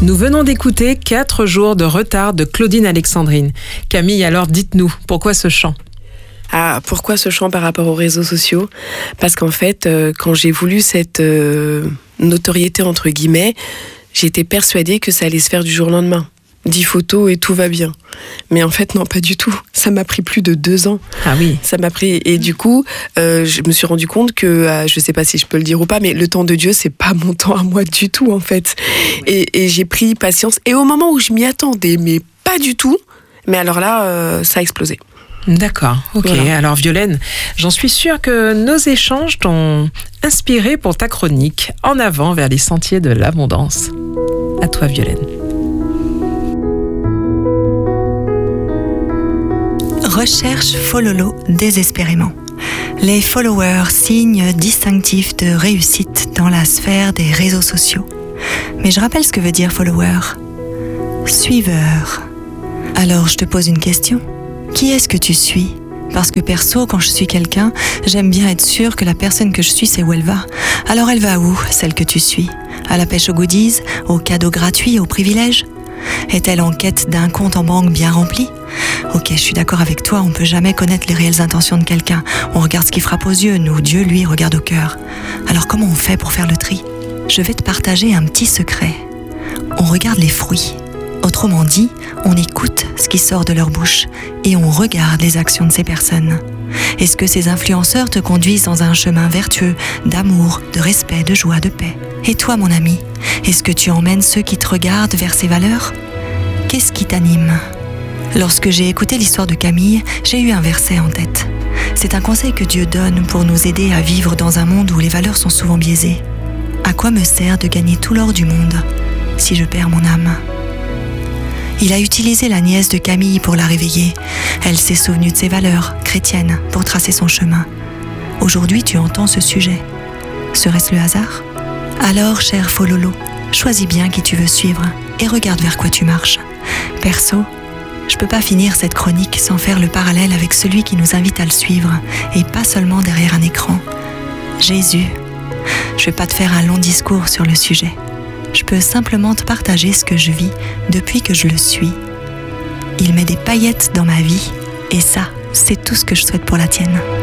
Nous venons d'écouter 4 jours de retard de Claudine Alexandrine. Camille, alors dites-nous, pourquoi ce chant ? Pourquoi ce chant par rapport aux réseaux sociaux ? Parce qu'en fait, quand j'ai voulu cette notoriété, entre guillemets, j'étais persuadée que ça allait se faire du jour au lendemain. 10 photos et tout va bien. Mais en fait, non, pas du tout. Ça m'a pris plus de 2 ans. Ah oui. Ça m'a pris... Et du coup, je me suis rendu compte que, je sais pas si je peux le dire ou pas, mais le temps de Dieu, c'est pas mon temps à moi du tout, en fait. Et j'ai pris patience. Et au moment où je m'y attendais, mais pas du tout, mais alors là, ça a explosé. D'accord, ok. Voilà. Alors Violaine, j'en suis sûre que nos échanges t'ont inspiré pour ta chronique En avant vers les sentiers de l'abondance. À toi Violaine. Recherche follow désespérément. Les followers, signe distinctif de réussite dans la sphère des réseaux sociaux. Mais je rappelle ce que veut dire follower. Suiveur. Alors je te pose une question. Qui est-ce que tu suis ? Parce que perso, quand je suis quelqu'un, j'aime bien être sûre que la personne que je suis sait où elle va. Alors elle va où, celle que tu suis ? À la pêche aux goodies, aux cadeaux gratuits, aux privilèges ? Est-elle en quête d'un compte en banque bien rempli ? Ok, je suis d'accord avec toi, on peut jamais connaître les réelles intentions de quelqu'un. On regarde ce qui frappe aux yeux, nous, Dieu, lui, regarde au cœur. Alors comment on fait pour faire le tri ? Je vais te partager un petit secret. On regarde les fruits. Autrement dit, on écoute ce qui sort de leur bouche et on regarde les actions de ces personnes. Est-ce que ces influenceurs te conduisent dans un chemin vertueux, d'amour, de respect, de joie, de paix ? Et toi, mon ami, est-ce que tu emmènes ceux qui te regardent vers ces valeurs ? Qu'est-ce qui t'anime ? Lorsque j'ai écouté l'histoire de Camille, j'ai eu un verset en tête. C'est un conseil que Dieu donne pour nous aider à vivre dans un monde où les valeurs sont souvent biaisées. À quoi me sert de gagner tout l'or du monde si je perds mon âme ? Il a utilisé la nièce de Camille pour la réveiller. Elle s'est souvenue de ses valeurs chrétiennes pour tracer son chemin. Aujourd'hui, tu entends ce sujet. Serait-ce le hasard ? Alors, cher Fololo, choisis bien qui tu veux suivre et regarde vers quoi tu marches. Perso, je peux pas finir cette chronique sans faire le parallèle avec celui qui nous invite à le suivre, et pas seulement derrière un écran. Jésus. Je vais pas te faire un long discours sur le sujet. Je peux simplement te partager ce que je vis depuis que je le suis. Il met des paillettes dans ma vie, et ça, c'est tout ce que je souhaite pour la tienne.